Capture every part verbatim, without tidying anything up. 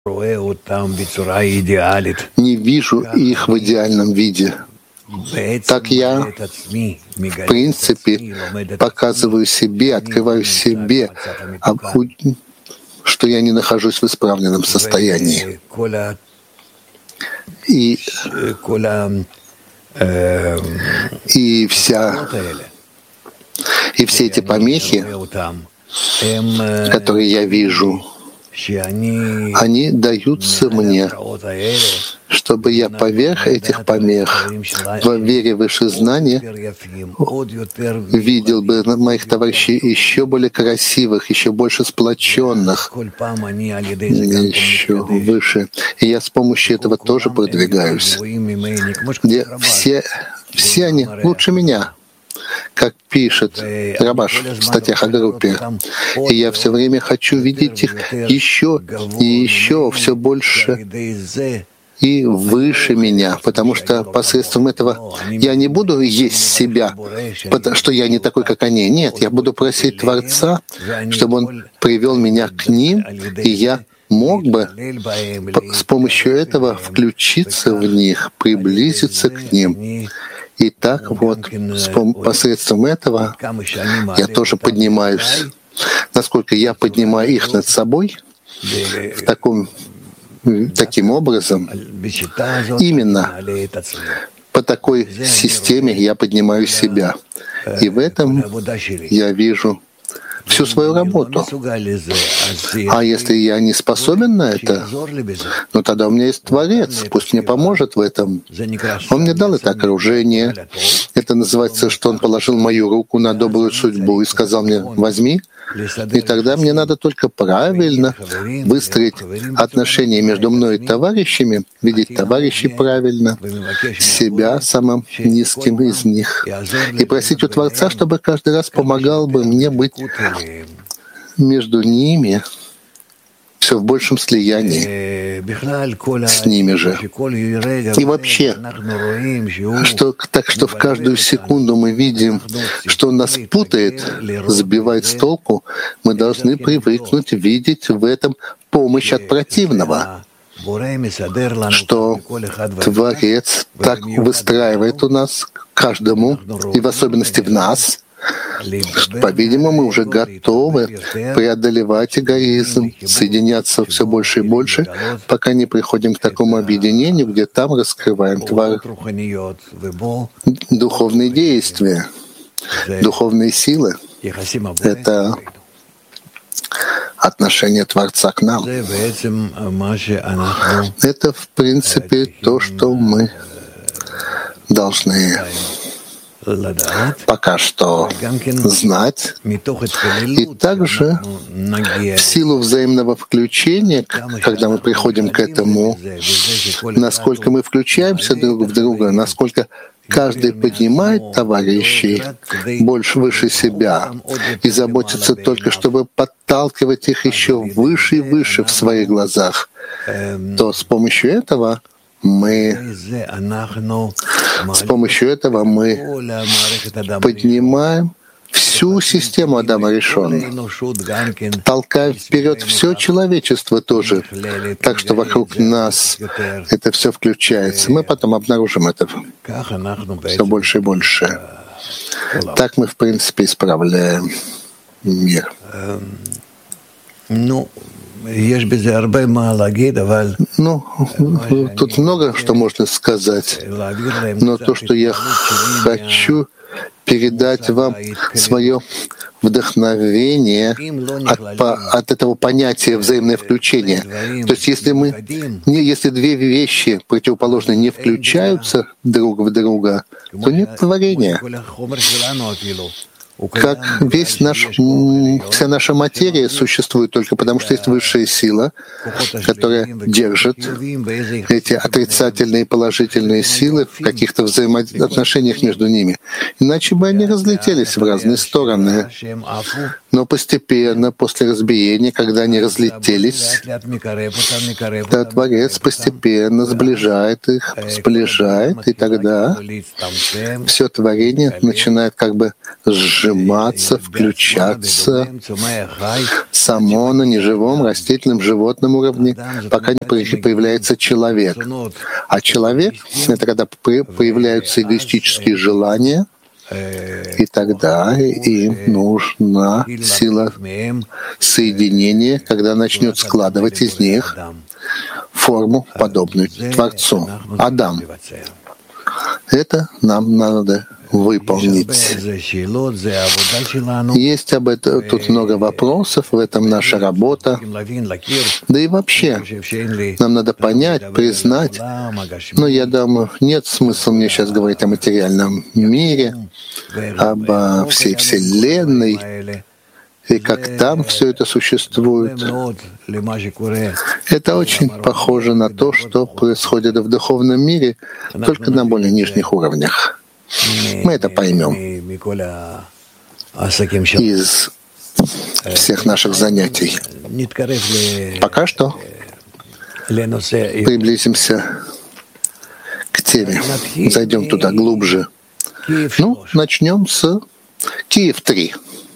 не вижу их в идеальном виде. Так я, в принципе, показываю себе, открываю себе, что я не нахожусь в исправленном состоянии. И, и вся, и все эти помехи, которые я вижу, они даются мне, чтобы я поверх этих помех, в вере выше знания, видел бы моих товарищей еще более красивых, еще больше сплоченных, еще выше. И я с помощью этого тоже продвигаюсь. Где все, все они лучше меня, как пишет Рабаш в статьях о группе. И я все время хочу видеть их еще и еще, все больше и выше меня, потому что посредством этого я не буду есть себя, потому что я не такой, как они. Нет, я буду просить Творца, чтобы Он привел меня к ним, и я мог бы с помощью этого включиться в них, приблизиться к ним. И так вот, посредством этого я тоже поднимаюсь. Насколько я поднимаю их над собой, в таком, таким образом, именно по такой системе я поднимаю себя. И в этом я вижу всю свою работу. А если я не способен на это, ну тогда у меня есть Творец, пусть мне поможет в этом. Он мне дал это окружение. Это называется, что Он положил мою руку на добрую судьбу и сказал мне: возьми. И тогда мне надо только правильно выстроить отношения между мной и товарищами, видеть товарищей правильно, себя самым низким из них, и просить у Творца, чтобы каждый раз помогал бы мне быть между ними все в большем слиянии с ними же. И вообще, что, так что в каждую секунду мы видим, что Он нас путает, сбивает с толку, мы должны привыкнуть видеть в этом помощь от противного, что Творец так выстраивает у нас каждому, и в особенности в нас, по-видимому, мы уже готовы преодолевать эгоизм, соединяться все больше и больше, пока не приходим к такому объединению, где там раскрываем тварь, духовные действия, духовные силы. Это отношение Творца к нам. Это, в принципе, то, что мы должны пока что знать, и также в силу взаимного включения, когда мы приходим к этому, насколько мы включаемся друг в друга, насколько каждый поднимает товарищей больше выше себя и заботится только, чтобы подталкивать их еще выше и выше в своих глазах, то с помощью этого мы с помощью этого мы поднимаем всю систему Адама Ришон, толкаем вперед все человечество тоже, так что вокруг нас это все включается. Мы потом обнаружим это все больше и больше. Так мы, в принципе, исправляем мир. Ну, тут много что можно сказать, но то, что я хочу передать вам свое вдохновение от, по, от этого понятия взаимное включение. То есть если мы, не, если две вещи противоположные не включаются друг в друга, то нет творения. Как весь наш, вся наша материя существует только потому, что есть высшая сила, которая держит эти отрицательные и положительные силы в каких-то взаимоотношениях между ними. Иначе бы они разлетелись в разные стороны. Но постепенно, после разбиения, когда они разлетелись, то Творец постепенно сближает их, сближает, и тогда все творение начинает как бы сжимать сжиматься, включаться само на неживом растительном животном уровне, пока не появляется человек. А человек — это когда появляются эгоистические желания, и тогда им нужна сила соединения, когда начнет складывать из них форму, подобную Творцу. Адам. Это нам надо выполнить. Есть об этом тут много вопросов, в этом наша работа. Да и вообще, нам надо понять, признать, но я думаю, нет смысла мне сейчас говорить о материальном мире, об всей Вселенной, и как там все это существует. Это очень похоже на то, что происходит в духовном мире, только на более нижних уровнях. Мы это поймем из всех наших занятий. Пока что приблизимся к теме, зайдем туда глубже. Ну, начнем с Киев три.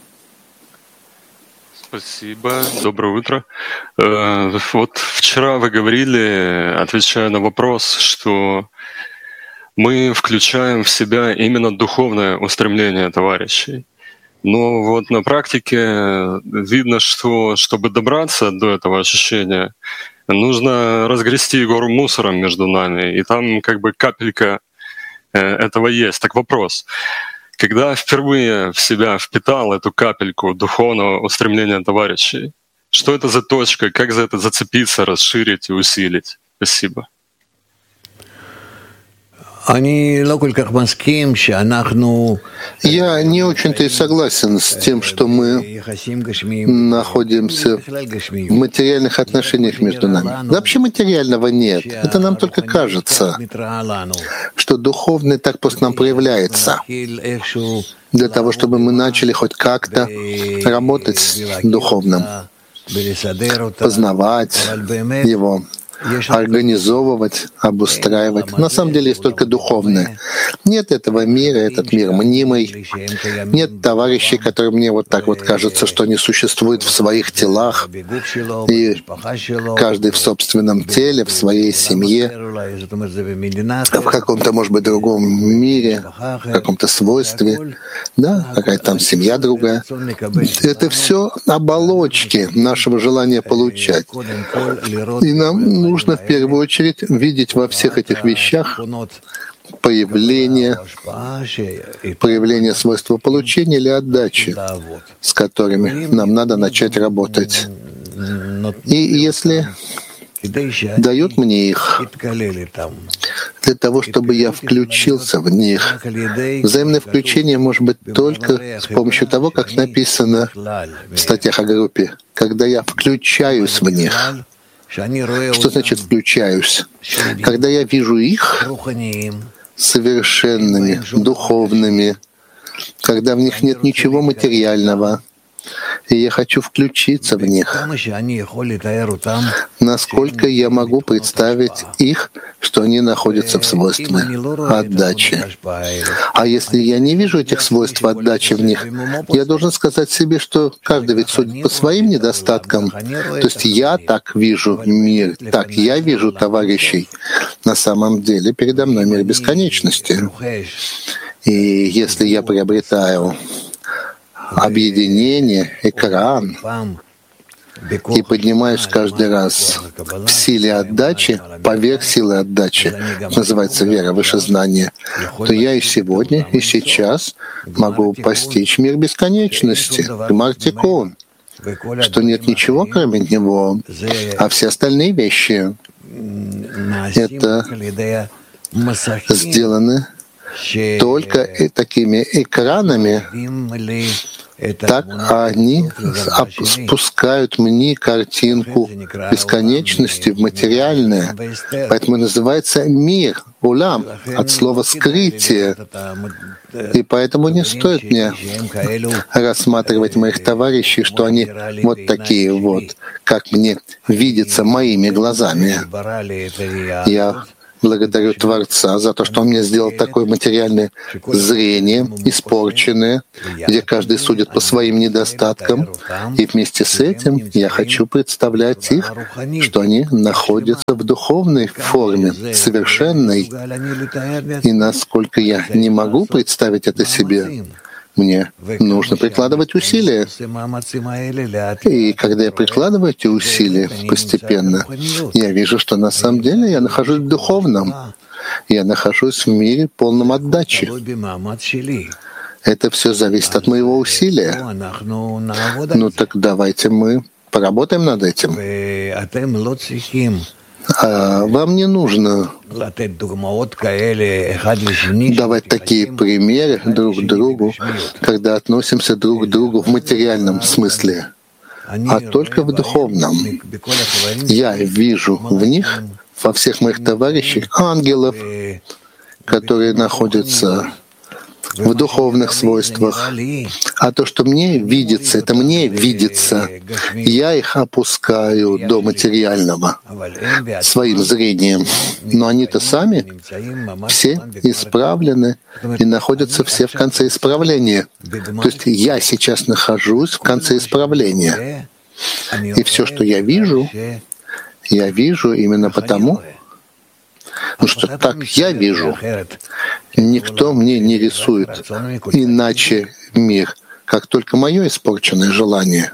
Спасибо. Доброе утро. Вот вчера вы говорили, отвечая на вопрос, что мы включаем в себя именно духовное устремление товарищей. Но вот на практике видно, что чтобы добраться до этого ощущения, нужно разгрести гору мусора между нами, и там как бы капелька этого есть. Так вопрос. Когда впервые в себя впитал эту капельку духовного устремления товарищей, что это за точка, как за это зацепиться, расширить и усилить? Спасибо. Я не очень-то и согласен с тем, что мы находимся в материальных отношениях между нами. Вообще материального нет. Это нам только кажется, что духовный так просто нам проявляется. Для того, чтобы мы начали хоть как-то работать с духовным, познавать его, организовывать, обустраивать. На самом деле есть только духовное. Нет этого мира, этот мир мнимый. Нет товарищей, которые мне вот так вот кажется, что они существуют в своих телах, и каждый в собственном теле, в своей семье, в каком-то, может быть, другом мире, в каком-то свойстве. Да, какая-то там семья другая. Это все оболочки нашего желания получать. И нам нужно в первую очередь видеть во всех этих вещах появление, проявление свойства получения или отдачи, с которыми нам надо начать работать. И если дают мне их для того, чтобы я включился в них. Взаимное включение может быть только с помощью того, как написано в статьях о группе, когда я включаюсь в них. Что значит «включаюсь»? Когда я вижу их совершенными, духовными, когда в них нет ничего материального, и я хочу включиться в них. Насколько я могу представить их, что они находятся в свойстве отдачи. А если я не вижу этих свойств отдачи в них, я должен сказать себе, что каждый ведь судит по своим недостаткам. То есть я так вижу мир, так я вижу товарищей. На самом деле передо мной мир бесконечности. И если я приобретаю объединение, экран, и поднимаюсь каждый раз в силе отдачи, поверх силы отдачи, называется вера, выше знания, то я и сегодня, и сейчас могу постичь мир бесконечности, Гмар-Тикун, что нет ничего, кроме него, а все остальные вещи — это сделаны только такими экранами. Так они спускают мне картинку бесконечности в материальное. Поэтому называется мир, улам, от слова «скрытие». И поэтому не стоит мне рассматривать моих товарищей, что они вот такие вот, как мне видится моими глазами. Я Благодарю Творца за то, что Он мне сделал такое материальное зрение, испорченное, где каждый судит по своим недостаткам. И вместе с этим я хочу представлять их, что они находятся в духовной форме, совершенной. И насколько я не могу представить это себе, мне нужно прикладывать усилия. И когда я прикладываю эти усилия постепенно, я вижу, что на самом деле я нахожусь в духовном. Я нахожусь в мире полном отдачи. Это все зависит от моего усилия. Ну так давайте мы поработаем над этим. А вам не нужно давать такие примеры друг другу, когда относимся друг к другу в материальном смысле, а только в духовном. Я вижу в них, во всех моих товарищах, ангелов, которые находятся в духовных свойствах. А то, что мне видится, это мне видится. Я их опускаю до материального своим зрением. Но они-то сами все исправлены и находятся все в конце исправления. То есть я сейчас нахожусь в конце исправления. И все, что я вижу, я вижу именно потому, потому что так я вижу. Никто мне не рисует иначе мир, как только мое испорченное желание.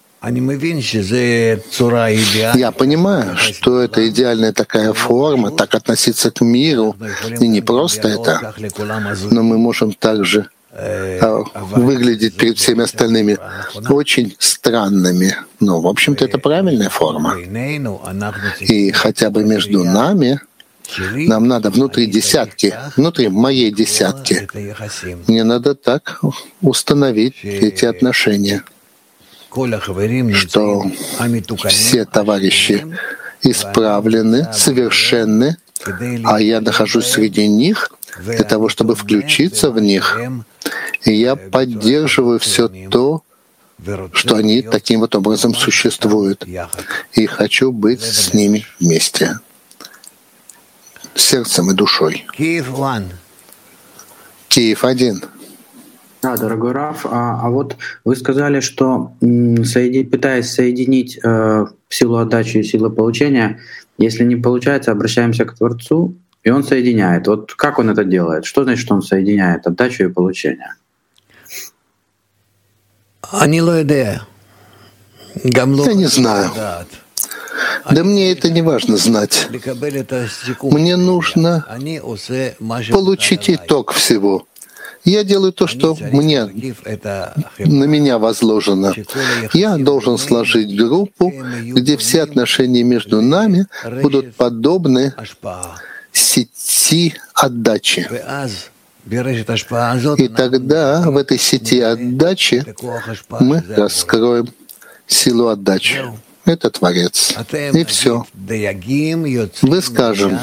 Я понимаю, что это идеальная такая форма, так относиться к миру, и не просто это, но мы можем также выглядеть перед всеми остальными очень странными. Но, в общем-то, это правильная форма. И хотя бы между нами нам надо внутри десятки, внутри моей десятки, мне надо так установить эти отношения, что все товарищи исправлены, совершенны, а я нахожусь среди них для того, чтобы включиться в них, и я поддерживаю все то, что они таким вот образом существуют, и хочу быть с ними вместе. Сердцем и душой. Киев один. Да, дорогой Раф, а, а вот вы сказали, что соеди, пытаясь соединить э, силу отдачи и силу получения, если не получается, обращаемся к Творцу, и Он соединяет. Вот как Он это делает? Что значит, что Он соединяет отдачу и получение? Я не знаю. Да мне это не важно знать. Мне нужно получить итог всего. Я делаю то, что мне, на меня возложено. Я должен сложить группу, где все отношения между нами будут подобны сети отдачи. И тогда в этой сети отдачи мы раскроем силу отдачи. Это Творец. И все. Вы скажем,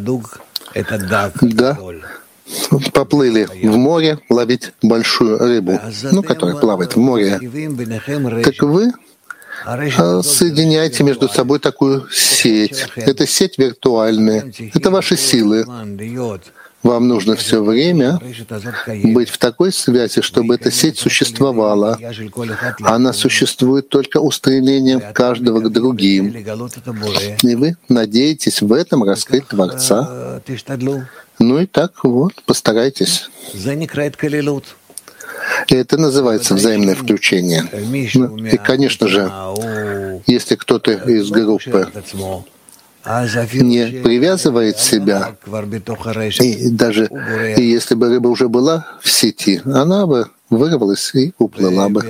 да, поплыли в море ловить большую рыбу, ну, которая плавает в море. Так вы соединяете между собой такую сеть. Это сеть виртуальная. Это ваши силы. Вам нужно все время быть в такой связи, чтобы эта сеть существовала. Она существует только устремлением каждого к другим. И вы надеетесь в этом раскрыть Творца. Ну и так вот, постарайтесь. И это называется взаимное включение. Ну, и, конечно же, если кто-то из группы не привязывает себя, и даже и если бы рыба уже была в сети, она бы вырвалась и уплыла бы.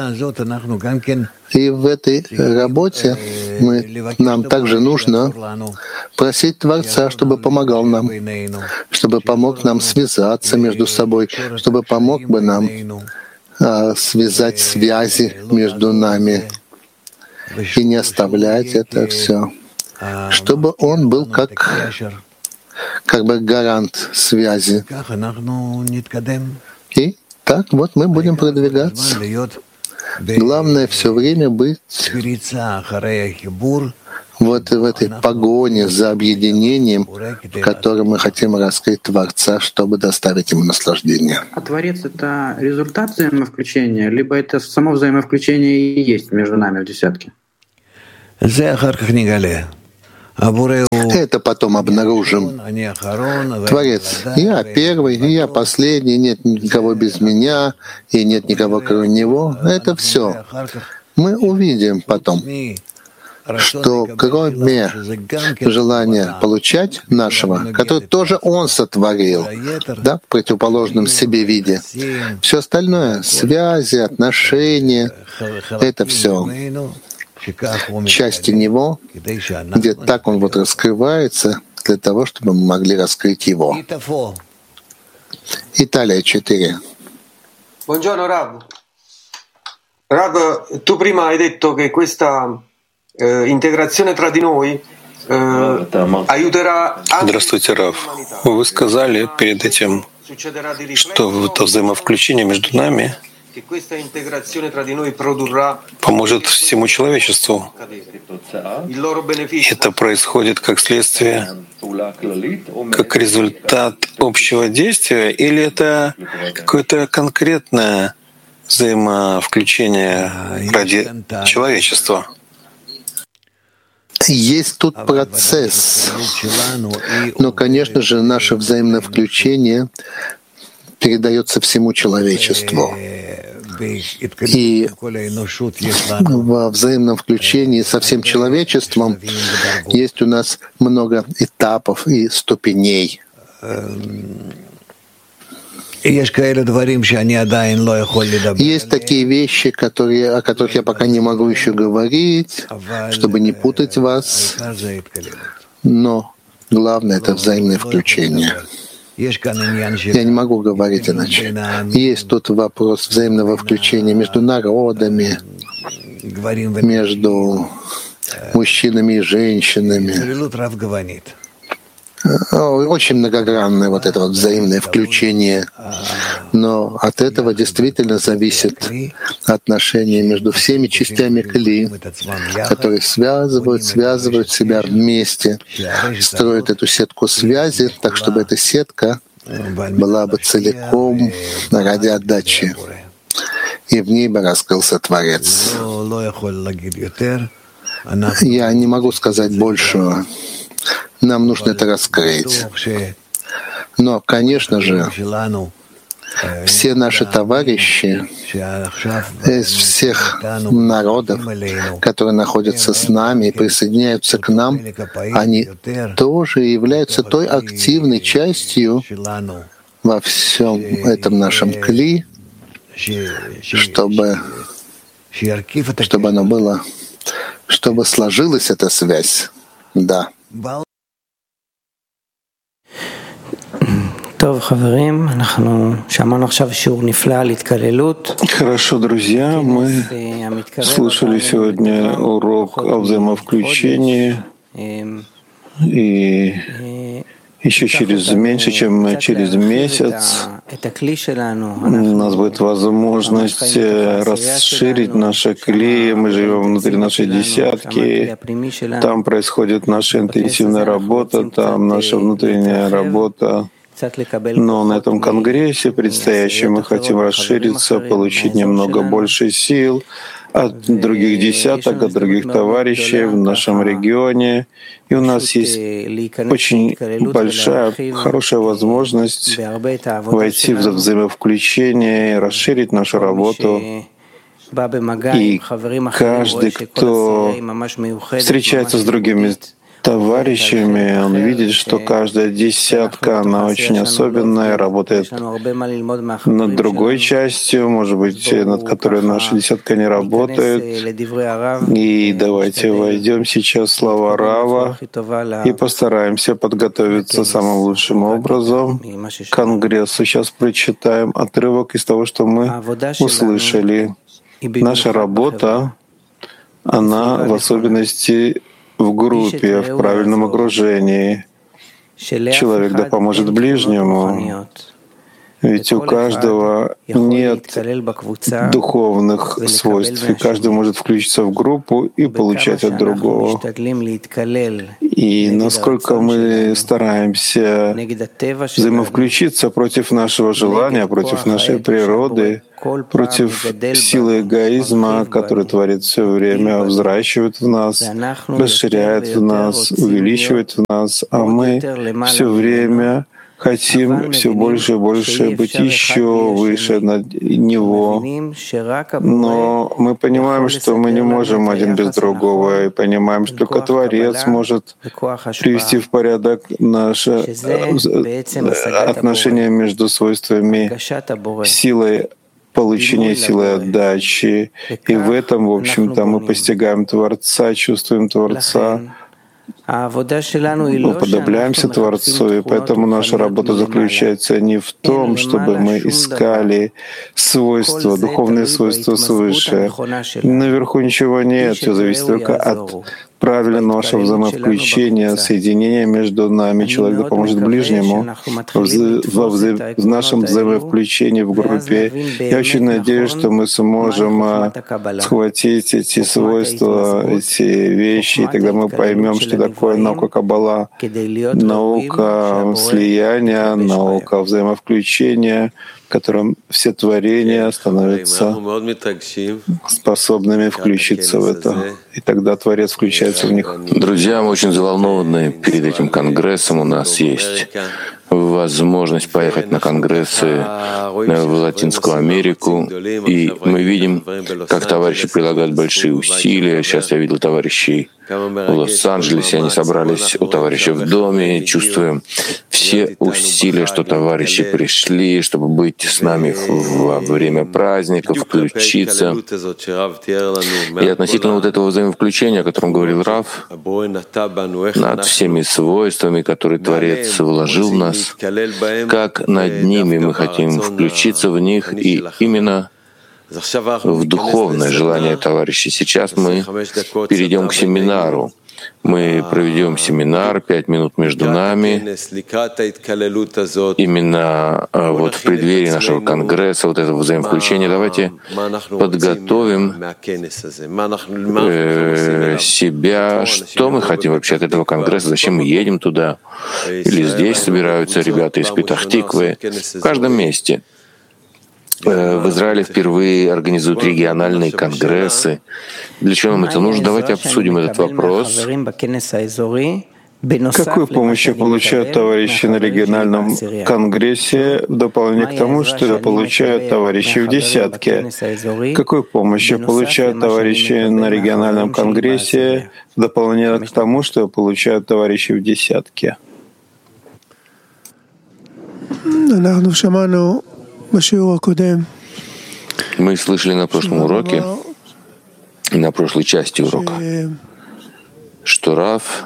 И в этой работе мы, нам также нужно просить Творца, чтобы помогал нам, чтобы помог нам связаться между собой, чтобы помог бы нам а, связать связи между нами и не оставлять это все. Чтобы он был как, как бы гарант связи. И так вот мы будем продвигаться. Главное все время быть вот в этой погоне за объединением, в которой мы хотим раскрыть Творца, чтобы доставить ему наслаждение. А Творец — это результат взаимовключения, либо это само взаимовключение и есть между нами в десятке? Это потом обнаружим. Творец, я первый, и я последний, нет никого без меня, и нет никого кроме него. Это все. Мы увидим потом, что кроме желания получать нашего, который тоже Он сотворил, да, в противоположном себе виде, все остальное, связи, отношения, это все части Него, где так Он вот раскрывается, для того, чтобы мы могли раскрыть Его. Италия четыре. Buongiorno Rav. Rav, tu prima hai detto che questa eh, integrazione tra di noi eh, aiuterà. Здравствуйте, Рав. Вы сказали перед этим, что это взаимовключение между нами поможет всему человечеству. Это происходит как следствие, как результат общего действия, или это какое-то конкретное взаимовключение ради человечества? Есть тут процесс, но, конечно же, наше взаимное включение передается всему человечеству. И во взаимном включении со всем человечеством есть у нас много этапов и ступеней. Есть такие вещи, которые, о которых я пока не могу еще говорить, чтобы не путать вас, но главное — это взаимное включение. Я не могу говорить иначе. Есть тут вопрос взаимного включения между народами, между мужчинами и женщинами. Очень многогранное вот это вот взаимное включение. Но от этого действительно зависит отношение между всеми частями кли, которые связывают, связывают себя вместе, строят эту сетку связи, так чтобы эта сетка была бы целиком ради отдачи. И в ней бы раскрылся Творец. Я не могу сказать большего. Нам нужно это раскрыть. Но, конечно же, все наши товарищи из всех народов, которые находятся с нами и присоединяются к нам, они тоже являются той активной частью во всем этом нашем кли, чтобы, чтобы оно было, чтобы сложилась эта связь. Да. Хорошо, друзья, мы слушали сегодня урок о взаимовключении, и еще через меньше, чем через месяц у нас будет возможность расширить наши кли. Мы живем внутри нашей десятки, там происходит наша интенсивная работа, там наша внутренняя работа. Но на этом конгрессе предстоящем мы хотим расшириться, получить немного больше сил от других десяток, от других товарищей в нашем регионе. И у нас есть очень большая, хорошая возможность войти в взаимовключение, расширить нашу работу. И каждый, кто встречается с другими товарищами, он видит, что каждая десятка, она очень особенная, работает над другой частью, может быть, над которой наша десятка не работает. И давайте войдем сейчас в слова Рава и постараемся подготовиться самым лучшим образом к конгрессу. Сейчас прочитаем отрывок из того, что мы услышали. Наша работа, она в особенности в группе, в правильном окружении. Человек да поможет ближнему. Ведь у каждого нет духовных свойств, и каждый может включиться в группу и получать от другого. И насколько мы стараемся взаимовключиться против нашего желания, против нашей природы, против силы эгоизма, который творит все время, взращивает в нас, расширяет в нас, увеличивает в нас, а мы все время хотим все больше и больше быть еще выше над него. Но мы понимаем, что мы не можем один без другого, и понимаем, что только Творец может привести в порядок наши отношения между свойствами силой получения, силой отдачи. И в этом, в общем-то, мы постигаем Творца, чувствуем Творца, мы уподобляемся Творцу, и поэтому наша работа заключается не в том, чтобы мы искали свойства, духовные свойства свыше. Наверху ничего нет, все зависит только от правильного нашего взаимовключения, соединения между нами. Человек поможет ближнему во вза... в нашем взаимовключении в группе. Я очень надеюсь, что мы сможем схватить эти свойства, эти вещи, и тогда мы поймем, что такое наука Каббала, наука слияния, наука взаимовключения, в котором все творения становятся способными включиться в это. И тогда Творец включается в них. Друзья, мы очень взволнованы перед этим конгрессом. У нас есть возможность поехать на конгрессы в Латинскую Америку, и мы видим, как товарищи прилагают большие усилия. Сейчас я видел товарищей в Лос-Анджелесе, они собрались у товарища в доме, чувствуем все усилия, что товарищи пришли, чтобы быть с нами во время праздников, включиться. И относительно вот этого взаимовключения, о котором говорил Рав, над всеми свойствами, которые Творец вложил в нас, как над ними мы хотим включиться в них, и именно в духовное желание товарищей. Сейчас мы перейдем к семинару. Мы проведем семинар, пять минут между нами. Именно вот в преддверии нашего конгресса, вот этого взаимовключения, давайте подготовим э, себя, что мы хотим вообще от этого конгресса, зачем мы едем туда. Или здесь собираются ребята из Петах-Тиквы, в каждом месте. В Израиле впервые организуют региональные конгрессы. Для чего нам это нужно? Давайте обсудим этот вопрос. Какую помощь получают товарищи на региональном конгрессе в дополнение к тому, что получают товарищи в десятке? Какую помощь получают товарищи на региональном конгрессе в дополнение к тому, что получают товарищи в десятке? Мы слышали на прошлом уроке, на прошлой части урока, что Рав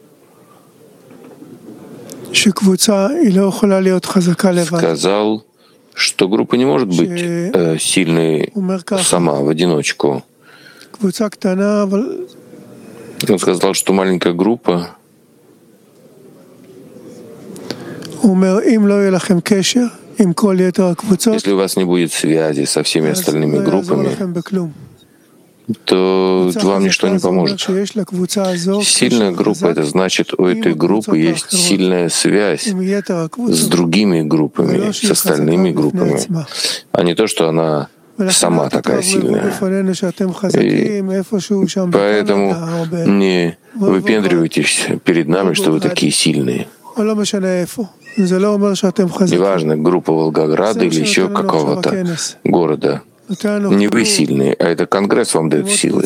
сказал, что группа не может быть э, сильной сама, в одиночку. Он сказал, что маленькая группа, если у вас не будет связи со всеми остальными группами, то вам ничто не поможет. Сильная группа — это значит, у этой группы есть сильная связь с другими группами, с остальными группами, а не то, что она сама такая сильная. И поэтому не выпендривайтесь перед нами, что вы такие сильные. Неважно, группа Волгограда или еще какого-то города. Не вы сильные, а это Конгресс вам дает силы.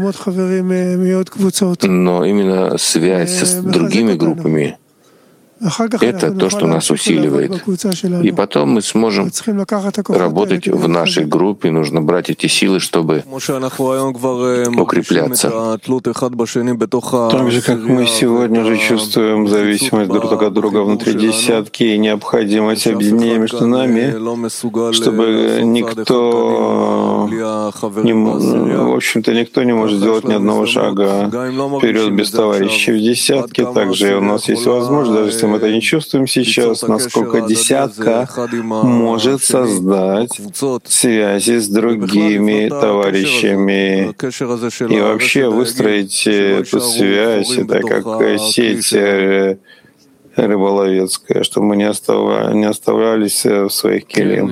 Но именно связь с другими группами — это то, что нас усиливает. И потом мы сможем работать в нашей группе. Нужно брать эти силы, чтобы укрепляться. Так же, как мы сегодня уже чувствуем зависимость друг от друга внутри десятки и необходимость объединения между нами, чтобы никто, не, в общем-то, никто не может сделать ни одного шага вперед без товарищей в десятке. Также у нас есть возможность, даже если если мы это не чувствуем сейчас, насколько десятка может создать связи с другими товарищами и вообще выстроить эту связь, это как сеть рыболовецкая, чтобы мы не оставля- не оставлялись в своих келим.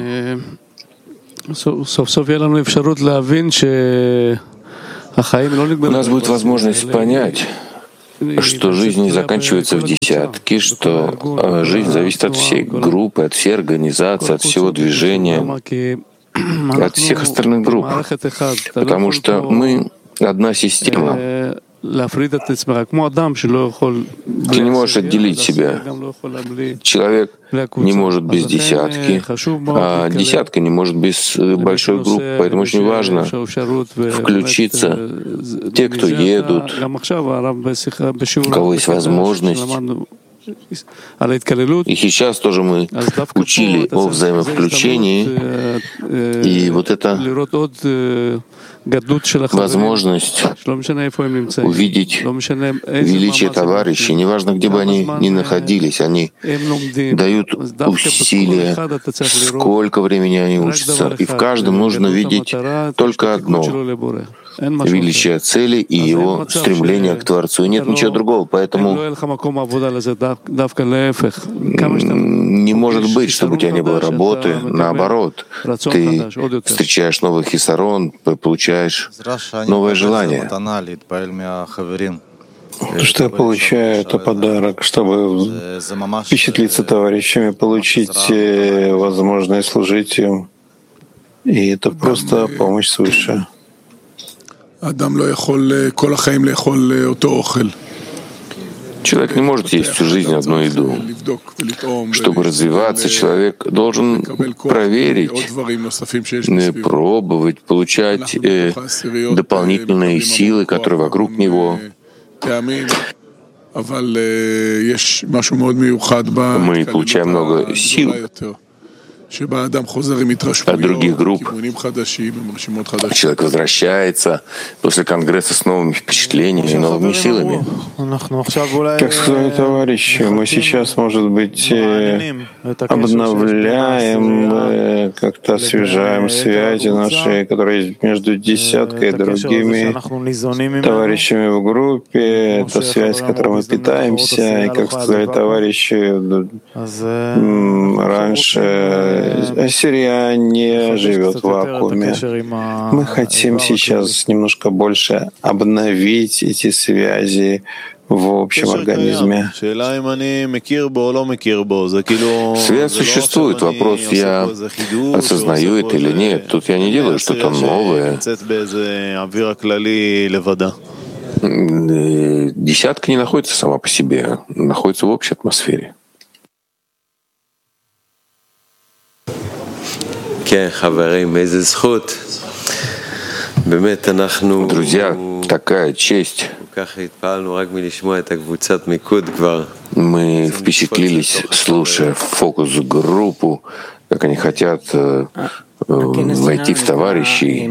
У нас будет возможность понять, что жизнь не заканчивается в десятке, что жизнь зависит от всей группы, от всей организации, от всего движения, от всех остальных групп, потому что мы одна система. Ты не можешь отделить себя. Человек не может без десятки, а десятка не может без большой группы. Поэтому очень важно включиться. Те, кто едут, у кого есть возможность. И сейчас тоже мы учили о взаимовключении, и вот это возможность увидеть величие товарищей, неважно, где бы они ни находились, они дают усилия, сколько времени они учатся, и в каждом нужно видеть только одно — величие цели и его стремление к Творцу. И нет ничего другого, поэтому не может быть, чтобы у тебя не было работы. Наоборот, ты встречаешь новый хисарон, получаешь новое желание. То, что я получаю, это подарок, чтобы впечатлиться товарищами, получить возможность служить им. И это просто помощь свыше. Человек не может есть всю жизнь одну еду. Чтобы развиваться, человек должен проверить, пробовать, получать э, дополнительные силы, которые вокруг него. Мы получаем много сил от других групп. Человек возвращается после конгресса с новыми впечатлениями и новыми силами. Как сказали товарищи, мы сейчас, может быть, обновляем, как-то освежаем связи наши, которые есть между десяткой и другими товарищами в группе. Это связь, которой мы питаемся. И, как сказали товарищи, раньше Ассирия не живет в вакууме. Мы хотим сейчас немножко больше обновить эти связи в общем организме. Связь существует. Вопрос, я осознаю это или нет. Тут я не делаю что-то новое. Десятка не находится сама по себе, находится в общей атмосфере. Друзья, такая честь. Мы впечатлились, слушая фокус-группу, как они хотят э, войти в товарищей.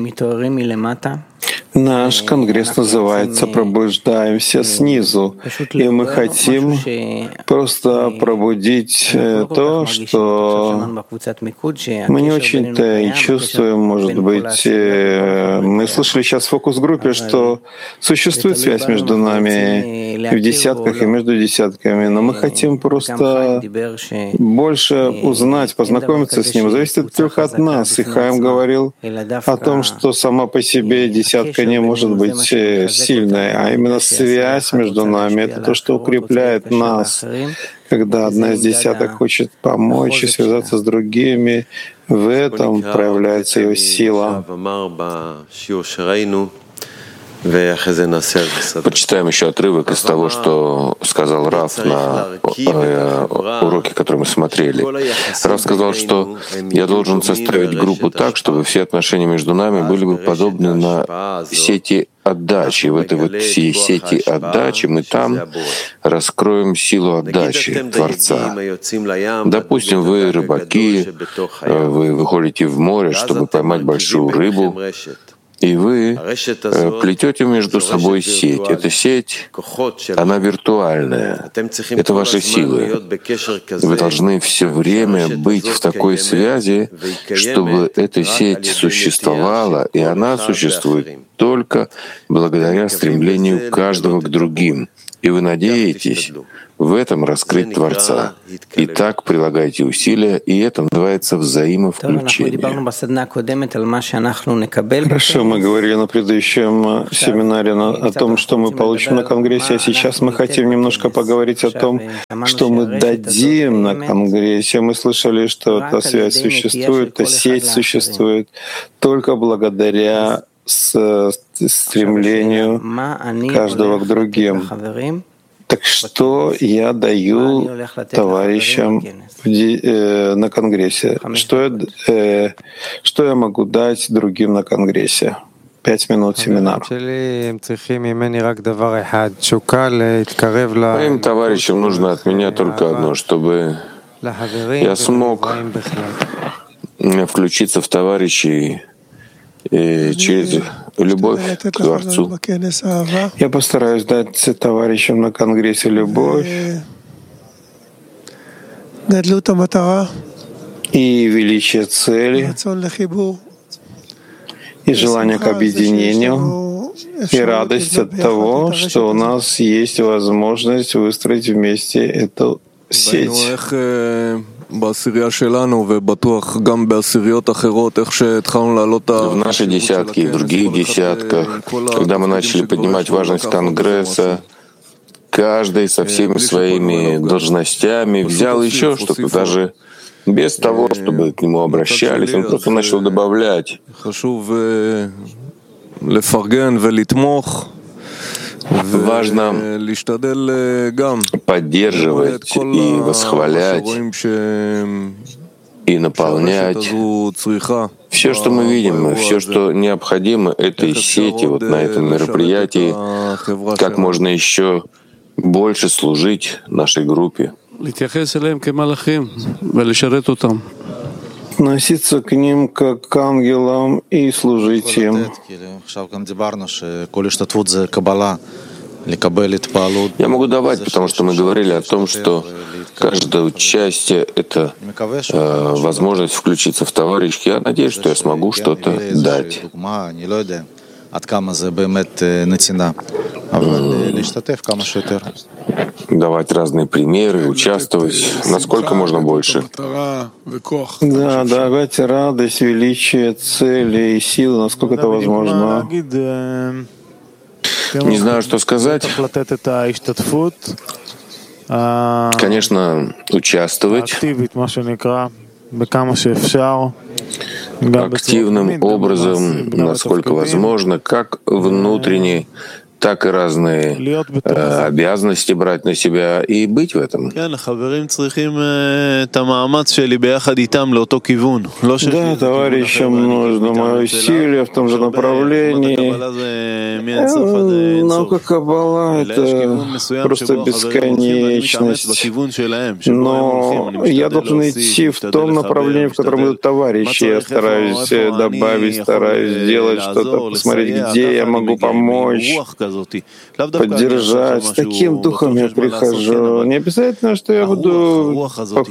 Наш конгресс называется «Пробуждаемся снизу», и мы хотим просто пробудить то, что мы не очень-то и чувствуем, может быть. Мы слышали сейчас в фокус-группе, что существует связь между нами в десятках и между десятками, но мы хотим просто больше узнать, познакомиться с ним. Зависит только от нас. И Хаим говорил о том, что сама по себе десятка не может быть сильной, а именно связь между нами — это то, что укрепляет нас. Когда одна из десяток хочет помочь и связаться с другими, в этом проявляется ее сила. Почитаем еще отрывок из того, что сказал Рав на э, уроке, который мы смотрели. Рав сказал, что я должен составить группу так, чтобы все отношения между нами были бы подобны на сети отдачи. И в этой вот всей сети отдачи мы там раскроем силу отдачи Творца. Допустим, вы рыбаки, вы выходите в море, чтобы поймать большую рыбу, И вы плетете между собой сеть. Эта сеть, она виртуальная. Это ваши силы. Вы должны все время быть в такой связи, чтобы эта сеть существовала, и она существует только благодаря стремлению каждого к другим. И вы надеетесь в этом раскрыть Творца. И так прилагайте усилия, и это называется взаимовключение. Хорошо, мы говорили на предыдущем семинаре о том, что мы получим на Конгрессе, а сейчас мы хотим немножко поговорить о том, что мы дадим на Конгрессе. Мы слышали, что эта связь существует, эта сеть существует только благодаря стремлению каждого к другим. Так что я даю товарищам э, на Конгрессе? Что я, э, что я могу дать другим на Конгрессе? Пять минут семинар. Моим товарищам нужно от меня только одно, чтобы я смог включиться в товарищей через любовь к Творцу. Я постараюсь дать товарищам на Конгрессе любовь и величие цели, и желание к объединению, и радость от того, что у нас есть возможность выстроить вместе эту сеть. В нашей десятке и в других десятках, когда мы начали поднимать важность Конгресса, каждый со всеми своими должностями взял еще что-то, даже без того, чтобы к нему обращались, он просто начал добавлять. Важно поддерживать и восхвалять, и наполнять все, что мы видим, все, что необходимо этой сети, вот на этом мероприятии, как можно еще больше служить нашей группе. Относиться к ним как к ангелам и служить им. Я могу давать, потому что мы говорили о том, что каждое участие — это э, возможность включиться в товарищ. Я надеюсь, что я смогу что-то дать. Давать разные примеры, участвовать, насколько можно больше. Да, давать радость, величие, цели и силы, насколько это возможно. Не знаю, что сказать. Конечно, участвовать активным образом, насколько возможно, как внутренне, так и разные э, обязанности брать на себя и быть в этом. Да, товарищам нужно мое усилие в том же направлении. Наука Каббала — это просто бесконечность. Но я должен идти в том направлении, в котором идут товарищи. Я стараюсь добавить, стараюсь сделать что-то, посмотреть, где я могу помочь, поддержать. С таким духом я прихожу. Не обязательно, что я буду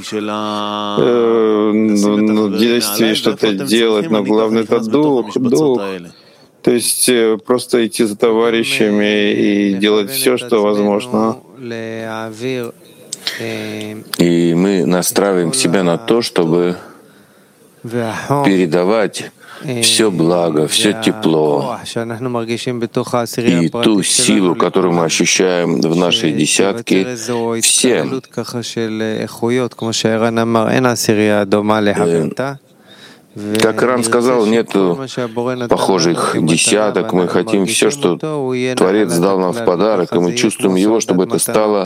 э, в действии что-то делать, но главное — это дух, дух. То есть просто идти за товарищами и делать все, что возможно. И мы настраиваем себя на то, чтобы передавать все благо, все тепло и ту силу, которую мы ощущаем в нашей десятке, всем. Как Ран сказал, нету похожих десяток. Мы хотим все, что Творец дал нам в подарок, и мы чувствуем его, чтобы это стало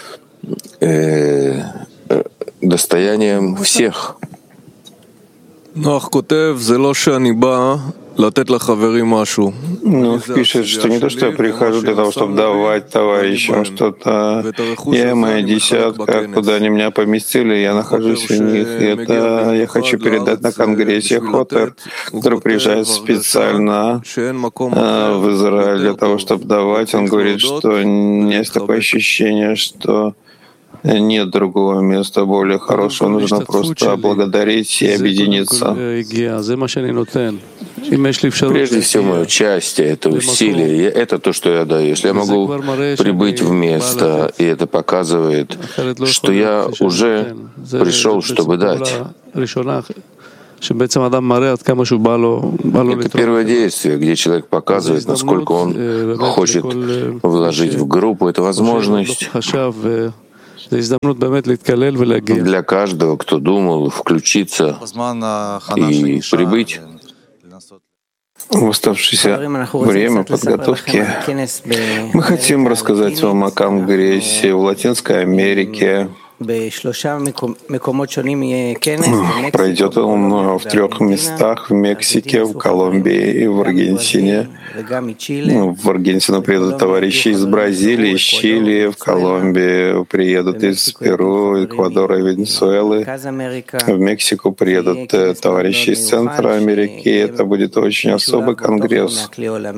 э, достоянием всех. נוח כותב, זה לא שאני בא לתת לחברים משהו. Ну, пишет, что не то, что я прихожу для того, чтобы давать товарищам что-то. Я и моя десятка, куда они меня поместили, я нахожусь в них. И это я хочу передать на конгрессе Хотер, который приезжает специально в Израиль для того, чтобы давать. Он говорит, что есть такое ощущение, что нет другого места более хорошего, нужно просто благодарить и объединиться. Прежде всего, мое участие, это усилие, это то, что я даю. Если я могу прибыть в место, и это показывает, что я уже пришел, чтобы дать. Это первое действие, где человек показывает, насколько он хочет вложить в группу. Это возможность для каждого, кто думал, включиться и прибыть. В оставшееся время подготовки мы хотим рассказать вам о конгрессе в Латинской Америке. Пройдет он в трех местах: в Мексике, в Колумбии и в Аргентине. В Аргентину приедут товарищи из Бразилии, из Чили, в Колумбии приедут из Перу, Эквадора и Венесуэлы. В Мексику приедут товарищи из Центра Америки. Это будет очень особый конгресс.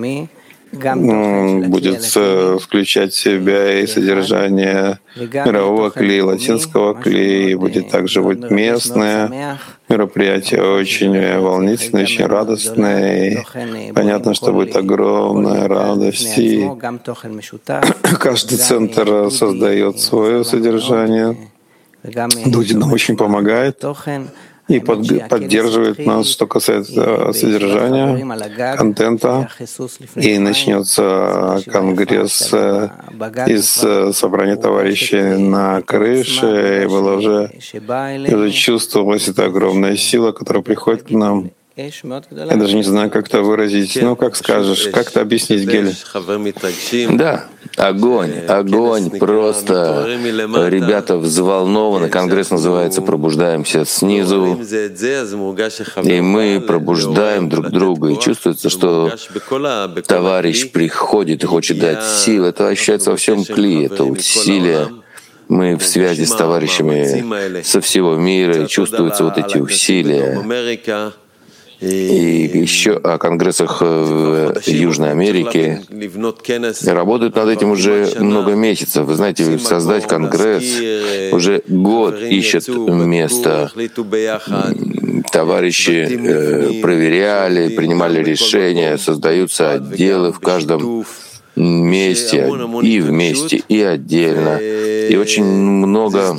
Будет включать в себя и содержание мирового кли, латинского кли, и будет также быть местное мероприятие, очень волнительное, очень радостное. И понятно, что будет огромная радость. И каждый центр создает свое содержание. Дудин нам очень помогает и под, поддерживает нас, что касается содержания, контента. И начнется конгресс из собрания товарищей на крыше. И было уже, и уже чувствовалась эта огромная сила, которая приходит к нам. Я даже не знаю, как это выразить. Ну, как скажешь, как это объяснить, Гель? Да, огонь, огонь, просто ребята взволнованы. Конгресс называется «Пробуждаемся снизу», и мы пробуждаем друг друга, и чувствуется, что товарищ приходит и хочет дать сил. Это ощущается во всем кли, это усилие. Мы в связи с товарищами со всего мира, и чувствуются вот эти усилия. И еще о конгрессах в Южной Америке работают над этим уже много месяцев. Вы знаете, создать конгресс уже год ищет место. Товарищи э, проверяли, принимали решения, создаются отделы в каждом месте, и вместе, и отдельно. И очень много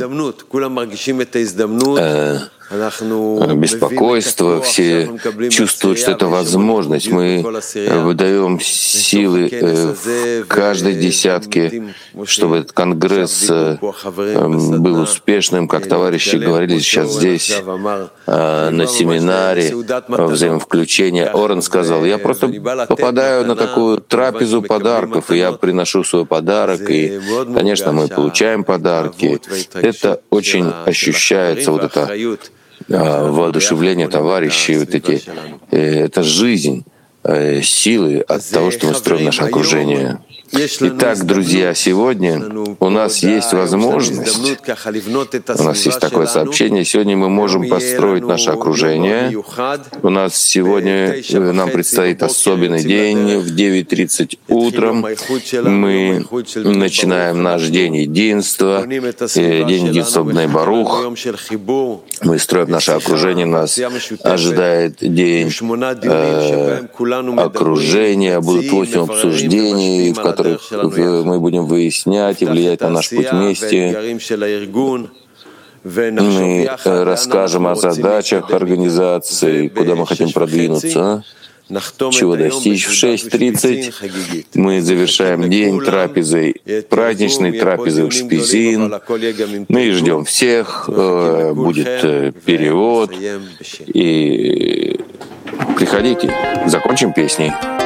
э, беспокойство, все чувствуют, что это возможность. Мы выдаем силы в каждой десятке, чтобы этот конгресс был успешным, как товарищи говорили сейчас здесь на семинаре взаимовключения. Орен сказал: я просто попадаю на такую трапезу подарков, и я приношу свой подарок, и, конечно, мы получаем подарки. Это очень ощущается, вот это воодушевление товарищей, вот эти, это жизнь, силы от того, что мы строим наше окружение. Итак, друзья, сегодня у нас есть возможность, у нас есть такое сообщение, сегодня мы можем построить наше окружение. У нас сегодня, нам предстоит особенный день, в девять тридцать утром мы начинаем наш день единства, день единства Бней Барух. Мы строим наше окружение, нас ожидает день э, окружения, будут восемь обсуждений, в которых мы будем выяснять и влиять на наш путь вместе. Мы расскажем о задачах организации, куда мы хотим продвинуться, чего достичь. В шесть тридцать мы завершаем день трапезой, праздничной трапезой в Шпизин. Мы ждем всех, будет перевод. И приходите, закончим песней.